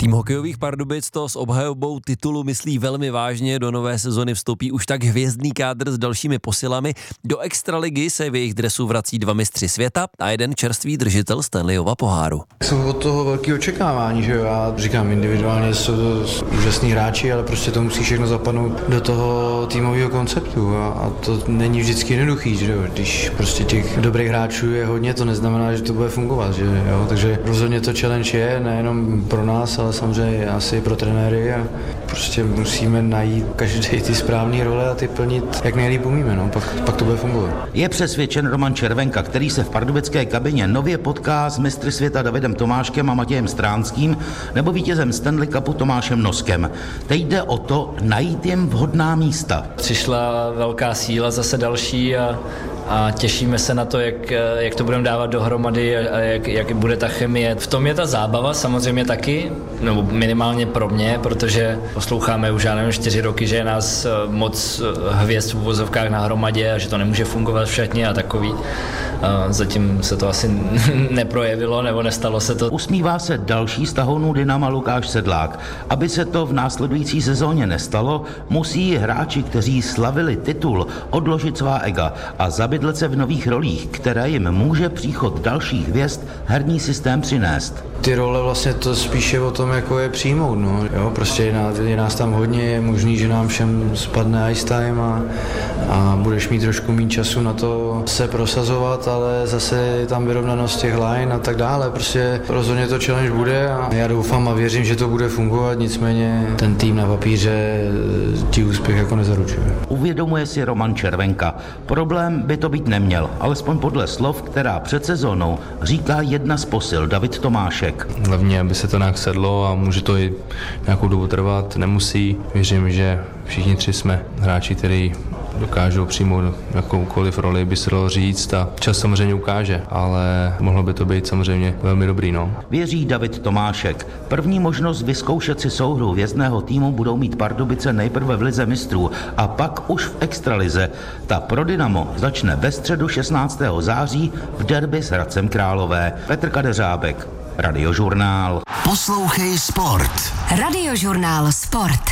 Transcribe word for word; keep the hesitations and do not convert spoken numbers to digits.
Tým hokejových Pardubic to s obhajobou titulu myslí velmi vážně, do nové sezony vstoupí už tak hvězdný kádr s dalšími posilami. Do extraligy se v jejich dresu vrací dva mistři světa a jeden čerstvý držitel Stanleyova poháru. Jsou od toho velké očekávání, že jo, já říkám, individuálně jsou to úžasní hráči, ale prostě to musí všechno zapadnout do toho týmového konceptu a, a to není vždycky jednoduchý, že jo, když prostě těch dobrých hráčů je hodně, to neznamená, že to bude fungovat, že jo, takže rozhodně to challenge je, nejenom pro nás, ale samozřejmě asi pro trenéry a prostě musíme najít každý ty správné role a ty plnit jak nejlíp umíme, no, pak, pak to bude fungovat. Je přesvědčen Roman Červenka, který se v pardubické kabině nově potká s mistry světa Davidem Tomáškem a Matějem Stránským nebo vítězem Stanley Cupu Tomášem Noskem. Teď jde o to najít jim vhodná místa. Přišla velká síla, zase další a a těšíme se na to, jak, jak to budeme dávat dohromady a jak, jak bude ta chemie. V tom je ta zábava samozřejmě taky, nebo minimálně pro mě, protože posloucháme už já nevím čtyři roky, že je nás moc hvězd v uvozovkách na hromadě a že to nemůže fungovat v šatně a takový. A zatím se to asi neprojevilo nebo nestalo se to. Usmívá se další z tahounů Dynama Lukáš Sedlák. Aby se to v následující sezóně nestalo, musí hráči, kteří slavili titul, odložit svá ega a zabydlet se v nových rolích, které jim může příchod dalších hvězd herní systém přinést. Ty role vlastně to spíše o tom, jako je přijmout, no. Jo, prostě je nás, je nás tam hodně, je možný, že nám všem spadne ice time a, a budeš mít trošku méně času na to se prosazovat, ale zase je tam vyrovnanost těch line a tak dále. Prostě rozhodně to challenge bude a já doufám a věřím, že to bude fungovat, nicméně ten tým na papíře ti úspěch jako nezaručuje. Uvědomuje si Roman Červenka. Problém by to být neměl, alespoň podle slov, která před sezónou říká jedna z posil David Tomášek. Hlavně, aby se to nějak sedlo a může to i nějakou dobu trvat, nemusí. Věřím, že všichni tři jsme hráči, kteří dokážou přijmout jakoukoliv roli, by se dalo říct a čas samozřejmě ukáže, ale mohlo by to být samozřejmě velmi dobrý, no. Věří David Tomášek. První možnost vyzkoušet si souhru hvězdného týmu budou mít Pardubice nejprve v lize mistrů a pak už v extralize. Ta pro Dynamo začne ve středu šestnáctého září v derby s Hradcem Králové. Petr Kadeřábek, Radiožurnál. Poslouchej sport. Radiožurnál Sport.